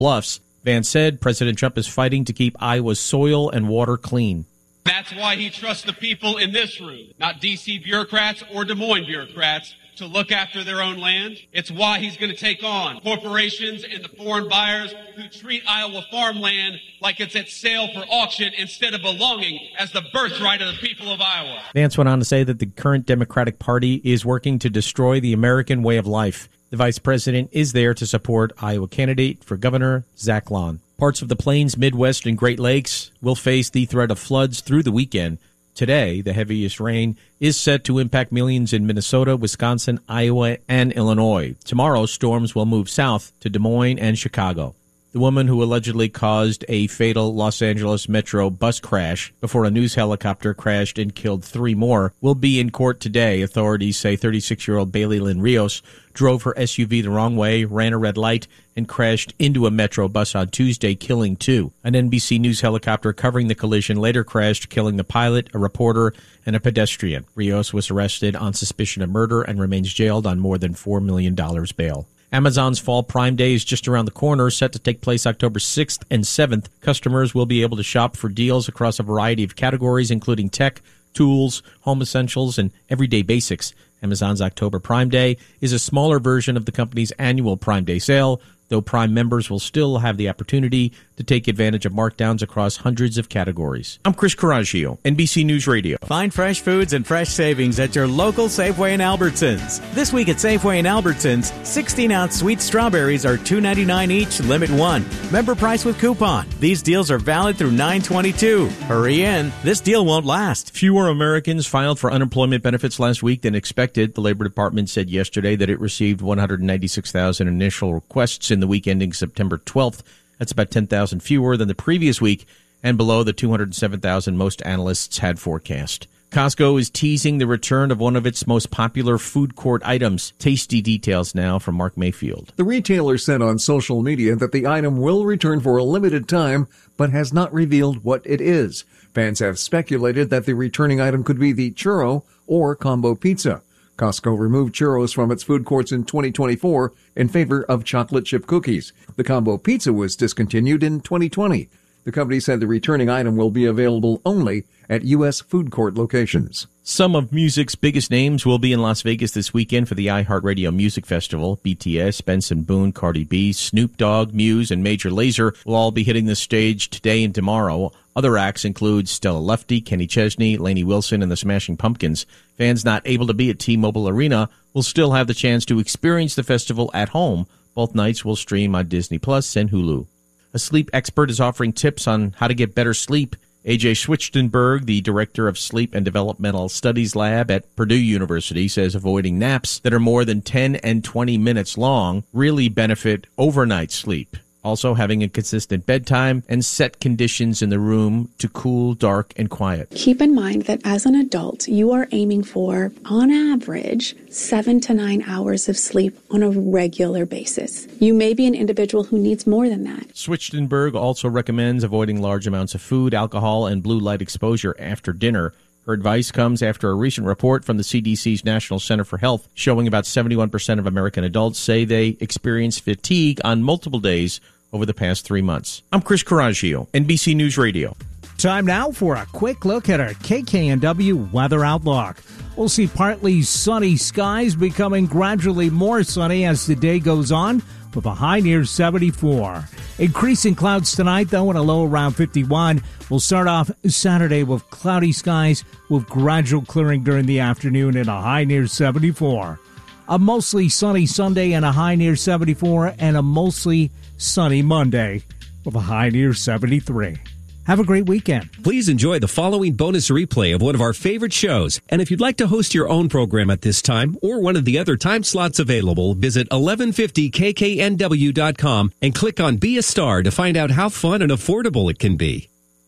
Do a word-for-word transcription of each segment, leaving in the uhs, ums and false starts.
Bluffs. Vance said President Trump is fighting to keep Iowa's soil and water clean. That's why he trusts the people in this room, not D C bureaucrats or Des Moines bureaucrats, to look after their own land. It's why he's going to take on corporations and the foreign buyers who treat Iowa farmland like it's at sale for auction instead of belonging as the birthright of the people of Iowa. Vance went on to say that the current Democratic Party is working to destroy the American way of life. The vice president is there to support Iowa candidate for governor, Zach Lawn. Parts of the Plains, Midwest, and Great Lakes will face the threat of floods through the weekend. Today, the heaviest rain is set to impact millions in Minnesota, Wisconsin, Iowa, and Illinois. Tomorrow, storms will move south to Des Moines and Chicago. The woman who allegedly caused a fatal Los Angeles Metro bus crash before a news helicopter crashed and killed three more will be in court today. Authorities say thirty-six-year-old Bailey Lynn Rios drove her S U V the wrong way, ran a red light, and crashed into a Metro bus on Tuesday, killing two. An N B C News helicopter covering the collision later crashed, killing the pilot, a reporter, and a pedestrian. Rios was arrested on suspicion of murder and remains jailed on more than four million dollars bail. Amazon's Fall Prime Day is just around the corner, set to take place October sixth and seventh. Customers will be able to shop for deals across a variety of categories, including tech, tools, home essentials, and everyday basics. Amazon's October Prime Day is a smaller version of the company's annual Prime Day sale, though Prime members will still have the opportunity to take advantage of markdowns across hundreds of categories. I'm Chris Coraggio, N B C News Radio. Find fresh foods and fresh savings at your local Safeway and Albertsons. This week at Safeway and Albertsons, sixteen-ounce sweet strawberries are two ninety-nine each, limit one. Member price with coupon. These deals are valid through nine twenty-two. Hurry in. This deal won't last. Fewer Americans filed for unemployment benefits last week than expected. The Labor Department said yesterday that it received one hundred ninety-six thousand initial requests in the week ending September twelfth. That's about ten thousand fewer than the previous week and below the two hundred seven thousand most analysts had forecast. Costco is teasing the return of one of its most popular food court items. Tasty details now from Mark Mayfield. The retailer said on social media that the item will return for a limited time, but has not revealed what it is. Fans have speculated that the returning item could be the churro or combo pizza. Costco removed churros from its food courts in twenty twenty-four in favor of chocolate chip cookies. The combo pizza was discontinued in twenty twenty. The company said the returning item will be available only at U S food court locations. Some of music's biggest names will be in Las Vegas this weekend for the iHeartRadio Music Festival. B T S, Benson Boone, Cardi B, Snoop Dogg, Muse, and Major Lazer will all be hitting the stage today and tomorrow. Other acts include Stella Lefty, Kenny Chesney, Lainey Wilson, and the Smashing Pumpkins. Fans not able to be at T-Mobile Arena will still have the chance to experience the festival at home. Both nights will stream on Disney Plus and Hulu. A sleep expert is offering tips on how to get better sleep. A J Schwichtenberg, the director of Sleep and Developmental Studies Lab at Purdue University, says avoiding naps that are more than ten and twenty minutes long really benefit overnight sleep. Also, having a consistent bedtime and set conditions in the room to cool, dark, and quiet. Keep in mind that as an adult, you are aiming for, on average, seven to nine hours of sleep on a regular basis. You may be an individual who needs more than that. Schwichtenberg also recommends avoiding large amounts of food, alcohol, and blue light exposure after dinner. Her advice comes after a recent report from the C D C's National Center for Health showing about seventy-one percent of American adults say they experience fatigue on multiple days over the past three months. I'm Chris Coraggio, N B C News Radio. Time now for a quick look at our K K N W weather outlook. We'll see partly sunny skies becoming gradually more sunny as the day goes on, with a high near seventy-four. Increasing clouds tonight, though, and a low around fifty-one. We'll start off Saturday with cloudy skies with gradual clearing during the afternoon and a high near seventy-four. A mostly sunny Sunday and a high near seventy-four, and a mostly sunny Monday with a high near seventy-three. Have a great weekend. Please enjoy the following bonus replay of one of our favorite shows. And if you'd like to host your own program at this time or one of the other time slots available, visit eleven fifty K K N W dot com and click on Be a Star to find out how fun and affordable it can be.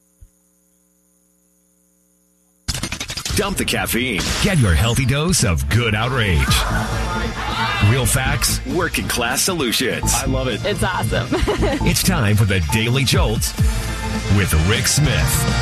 Dump the caffeine. Get your healthy dose of good outrage. Real facts, working class solutions. I love it. It's awesome. It's time for the Daily Jolt with Rick Smith.